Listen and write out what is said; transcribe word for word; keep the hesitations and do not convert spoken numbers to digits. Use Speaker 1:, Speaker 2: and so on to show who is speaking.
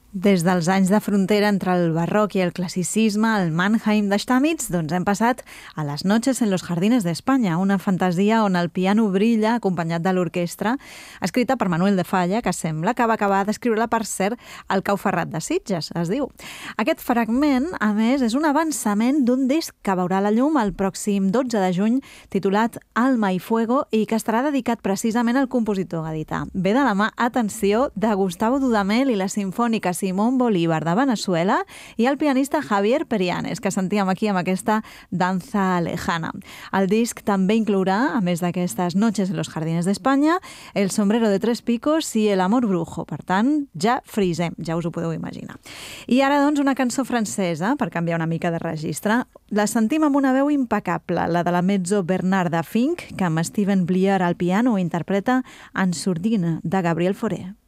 Speaker 1: Des dels anys de frontera entre el barroc i el classicisme, el Mannheim de Stamitz, doncs hem passat a Les noches en los jardines d'Espanya, una fantasia on el piano brilla acompanyat de l'orquestra, escrita per Manuel de Falla, que sembla que va acabar d'escriure-la, per cert, al Cau Ferrat de Sitges, es diu. Aquest fragment, a més, és un avançament d'un disc que veurà la llum el pròxim dotze de juny, titulat Alma y Fuego, i que estarà dedicat precisament al compositor gadità. Ve de la mà, atenció, de Gustavo Dudamel i la Simfònica Simón Bolívar de Venezuela i el pianista Javier Perianes, que sentíem aquí amb aquesta danza lejana. El disc també inclourà, a més d'aquestes Noches en los Jardines d'Espanya, El sombrero de tres picos i El amor brujo. Per tant, ja frisem, ja us ho podeu imaginar. I ara, doncs, una cançó francesa, per canviar una mica de registre. La sentim amb una veu impecable, la de la mezzo Bernarda Fink, que amb Steven Blier al piano interpreta En sordina, de Gabriel Fauré.